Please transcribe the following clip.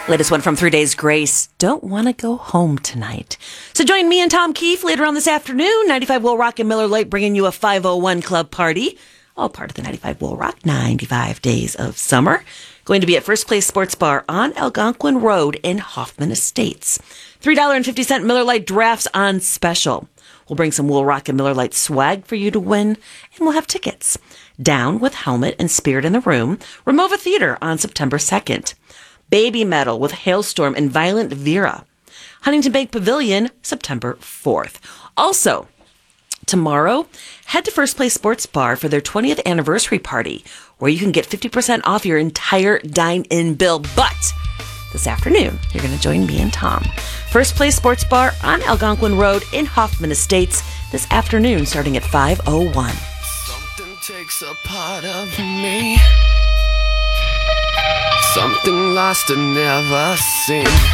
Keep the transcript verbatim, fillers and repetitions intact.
Latest one from Three Days Grace. Don't want to go home tonight. So join me and Tom Keefe later on this afternoon. ninety-five Will Rock and Miller Lite bringing you a five oh one Club party. All part of the ninety-five Will Rock ninety-five Days of Summer. Going to be at First Place Sports Bar on Algonquin Road in Hoffman Estates. three dollars and fifty cents Miller Lite drafts on special. We'll bring some Will Rock and Miller Lite swag for you to win, and we'll have tickets. Down with Helmet and Spirit in the Room, Remova Theater on September second. Baby Metal with Hailstorm and Violent Vera. Huntington Bank Pavilion, September fourth. Also, tomorrow, head to First Place Sports Bar for their twentieth anniversary party, where you can get fifty percent off your entire dine-in bill. But this afternoon, you're going to join me and Tom. First Place Sports Bar on Algonquin Road in Hoffman Estates this afternoon, starting at five oh one. Something takes a part of me. Something lost and never seen.